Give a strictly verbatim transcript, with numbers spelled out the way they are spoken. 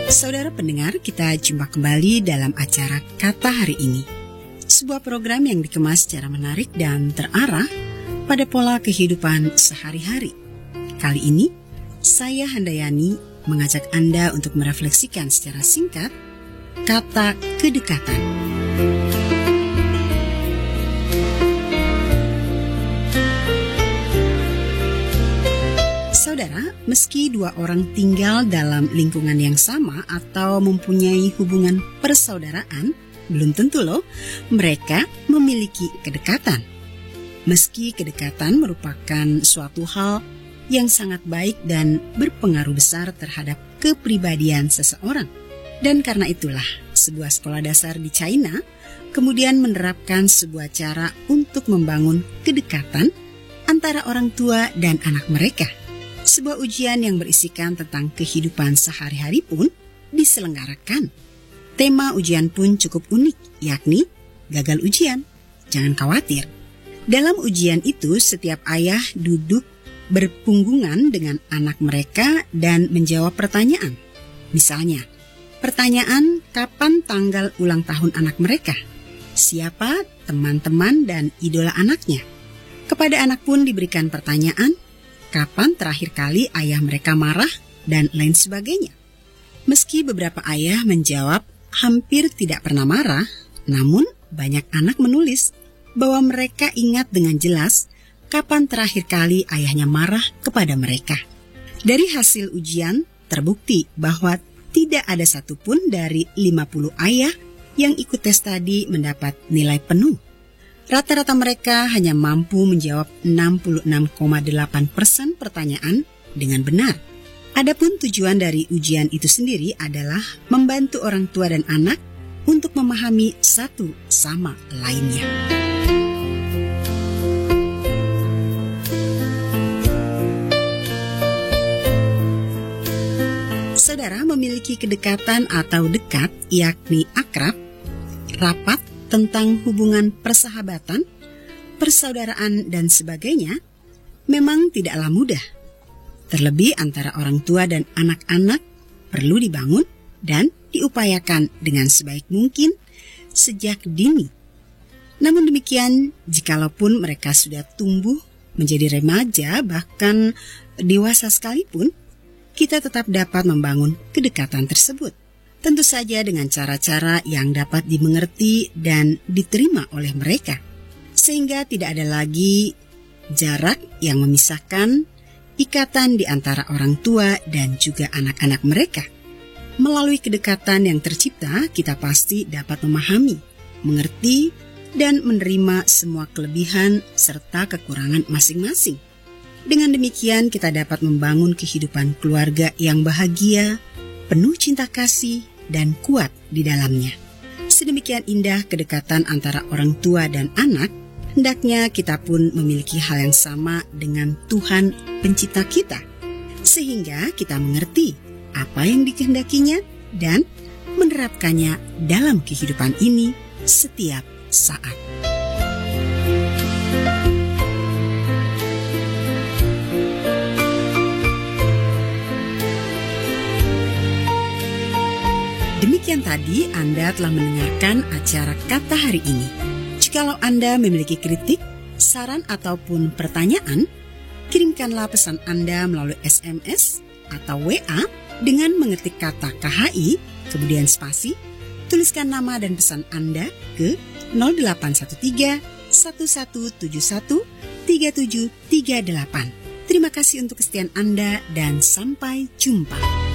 Saudara pendengar, kita jumpa kembali dalam acara Kata Hari Ini. Sebuah program yang dikemas secara menarik dan terarah pada pola kehidupan sehari-hari. Kali ini, saya Handayani mengajak Anda untuk merefleksikan secara singkat kata kedekatan. Saudara, meski dua orang tinggal dalam lingkungan yang sama atau mempunyai hubungan persaudaraan, belum tentu loh mereka memiliki kedekatan. Meski kedekatan merupakan suatu hal yang sangat baik dan berpengaruh besar terhadap kepribadian seseorang. Dan karena itulah, sebuah sekolah dasar di China kemudian menerapkan sebuah cara untuk membangun kedekatan antara orang tua dan anak mereka. Sebuah ujian yang berisikan tentang kehidupan sehari-hari pun diselenggarakan. Tema ujian pun cukup unik, yakni gagal ujian. Jangan khawatir. Dalam ujian itu, setiap ayah duduk berpunggungan dengan anak mereka dan menjawab pertanyaan. Misalnya, pertanyaan kapan tanggal ulang tahun anak mereka? Siapa teman-teman dan idola anaknya? Kepada anak pun diberikan pertanyaan, kapan terakhir kali ayah mereka marah, dan lain sebagainya. Meski beberapa ayah menjawab hampir tidak pernah marah, namun banyak anak menulis bahwa mereka ingat dengan jelas kapan terakhir kali ayahnya marah kepada mereka. Dari hasil ujian terbukti bahwa tidak ada satupun dari lima puluh ayah yang ikut tes tadi mendapat nilai penuh. Rata-rata mereka hanya mampu menjawab enam puluh enam koma delapan persen pertanyaan dengan benar. Adapun tujuan dari ujian itu sendiri adalah membantu orang tua dan anak untuk memahami satu sama lainnya. Saudara, memiliki kedekatan atau dekat, yakni akrab, rapat, tentang hubungan persahabatan, persaudaraan, dan sebagainya, memang tidaklah mudah. Terlebih antara orang tua dan anak-anak perlu dibangun dan diupayakan dengan sebaik mungkin sejak dini. Namun demikian, jikalaupun mereka sudah tumbuh menjadi remaja, bahkan dewasa sekalipun, kita tetap dapat membangun kedekatan tersebut. Tentu saja dengan cara-cara yang dapat dimengerti dan diterima oleh mereka. Sehingga tidak ada lagi jarak yang memisahkan ikatan di antara orang tua dan juga anak-anak mereka. Melalui kedekatan yang tercipta, kita pasti dapat memahami, mengerti, dan menerima semua kelebihan serta kekurangan masing-masing. Dengan demikian, kita dapat membangun kehidupan keluarga yang bahagia, penuh cinta kasih, dan kuat di dalamnya. Sedemikian indah kedekatan antara orang tua dan anak, hendaknya kita pun memiliki hal yang sama dengan Tuhan pencipta kita, sehingga kita mengerti apa yang dikehendakinya dan menerapkannya dalam kehidupan ini setiap saat. Demikian tadi Anda telah mendengarkan acara Kata Hari Ini. Jikalau Anda memiliki kritik, saran ataupun pertanyaan, kirimkanlah pesan Anda melalui S M S atau W A dengan mengetik kata K H I, kemudian spasi, tuliskan nama dan pesan Anda ke nol delapan satu tiga, satu satu tujuh satu, tiga tujuh tiga delapan. Terima kasih untuk kesetiaan Anda dan sampai jumpa.